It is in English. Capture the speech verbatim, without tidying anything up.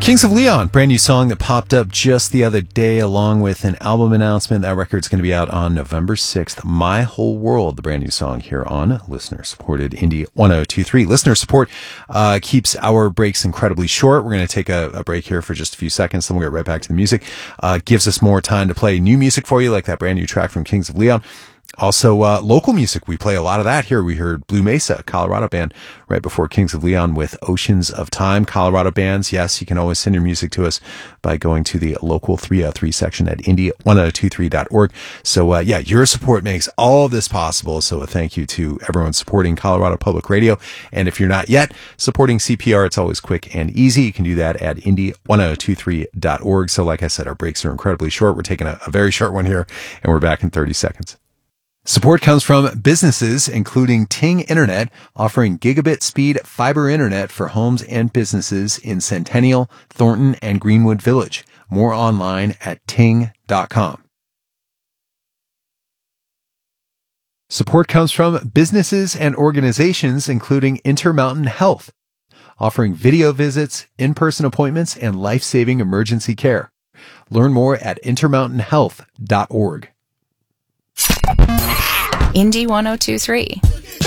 Kings of Leon, brand new song that popped up just the other day along with an album announcement. That record's going to be out on November sixth. My Whole World, the brand new song here on listener-supported Indie one oh two three. Listener support uh, keeps our breaks incredibly short. We're going to take a, a break here for just a few seconds, then we'll get right back to the music. Uh, gives us more time to play new music for you, like that brand new track from Kings of Leon. Also, uh, local music. We play a lot of that here. We heard Blue Mesa, Colorado band, right before Kings of Leon with Oceans of Time. Colorado bands, yes, you can always send your music to us by going to the local three oh three section at indie one oh two three dot org. So, uh, yeah, your support makes all of this possible. So a thank you to everyone supporting Colorado Public Radio. And if you're not yet supporting C P R, it's always quick and easy. You can do that at indie one oh two three dot org. So like I said, our breaks are incredibly short. We're taking a, a very short one here, and we're back in thirty seconds. Support comes from businesses, including Ting Internet, offering gigabit speed fiber internet for homes and businesses in Centennial, Thornton, and Greenwood Village. More online at ting dot com. Support comes from businesses and organizations, including Intermountain Health, offering video visits, in-person appointments, and life-saving emergency care. Learn more at intermountain health dot org. Indie one oh two three.